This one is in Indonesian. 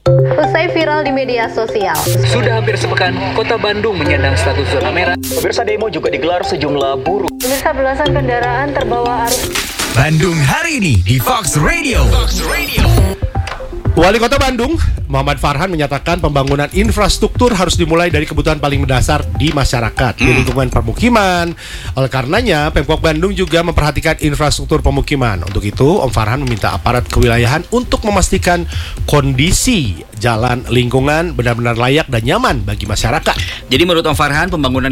Usai viral di media sosial. Sudah hampir sepekan, Kota Bandung menyandang status zona merah. Pemirsa, demo juga digelar sejumlah buruh. Pemirsa, belasan kendaraan terbawa arus. Bandung hari ini di Fox Radio. Wali Kota Bandung, Muhammad Farhan menyatakan pembangunan infrastruktur harus dimulai dari kebutuhan paling mendasar di masyarakat, di lingkungan permukiman. Oleh karenanya, Pemkot Bandung juga memperhatikan infrastruktur pemukiman. Untuk itu, Om Farhan meminta aparat kewilayahan untuk memastikan kondisi jalan lingkungan benar-benar layak dan nyaman bagi masyarakat. Jadi menurut Om Farhan, pembangunan